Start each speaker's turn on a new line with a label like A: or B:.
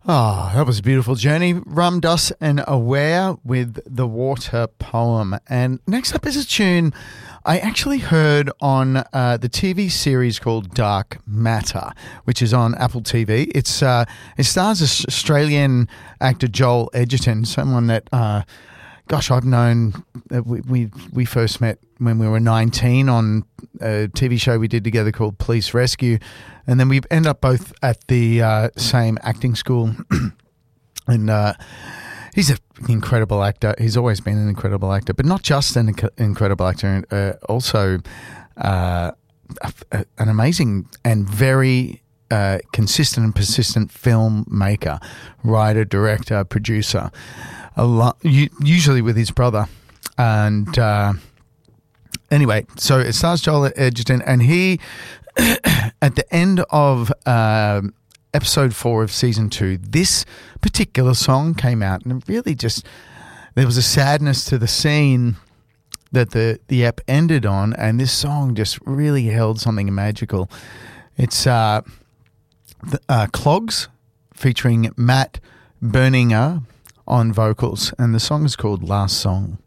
A: Oh, that was a beautiful journey. Ram Dass and Aware with The Water Poem. And next up is a tune I actually heard on the TV series called Dark Matter, which is on Apple TV. It stars Australian actor Joel Edgerton, someone that, I've known. We first met when we were 19 on a TV show we did together called Police Rescue. And then we end up both at the same acting school. And he's an incredible actor. He's always been an incredible actor, but not just an incredible actor, also an amazing and very consistent and persistent filmmaker, writer, director, producer, usually with his brother. And anyway, so it stars Joel Edgerton, and he, at the end of episode 4 of season 2, this particular song came out, and it really there was a sadness to the scene that the ep ended on, and this song just really held something magical. It's Clogs featuring Matt Berninger on vocals, and the song is called Last Song.